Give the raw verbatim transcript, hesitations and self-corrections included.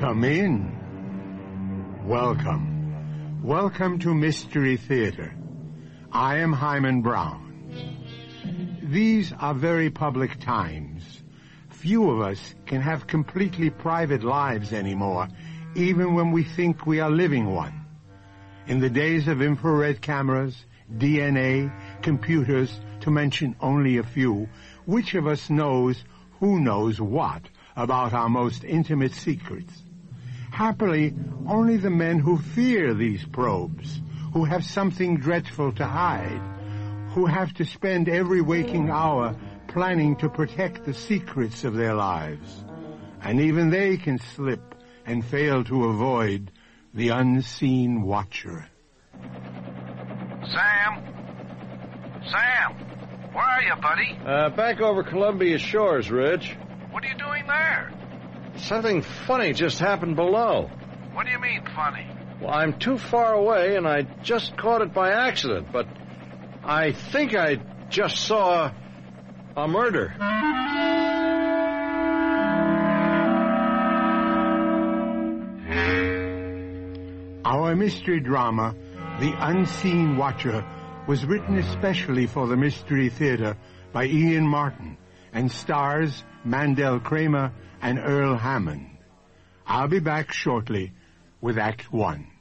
Come in. Welcome. Welcome to Mystery Theater. I am Hyman Brown. These are very public times. Few of us can have completely private lives anymore, even when we think we are living one. In the days of infrared cameras, D N A, computers, to mention only a few, which of us knows who knows what about our most intimate secrets? Happily, only the men who fear these probes, who have something dreadful to hide, who have to spend every waking hour planning to protect the secrets of their lives. And even they can slip and fail to avoid the unseen watcher. Sam? Sam? Where are you, buddy? Uh, back over Columbia Shores, Rich. What are you doing there? Something funny just happened below. What do you mean, funny? Well, I'm too far away, and I just caught it by accident, but I think I just saw a murder. Our mystery drama, The Unseen Watcher, was written especially for the Mystery Theater by Ian Martin and stars Mandel Kramer and Earl Hammond. I'll be back shortly with Act One.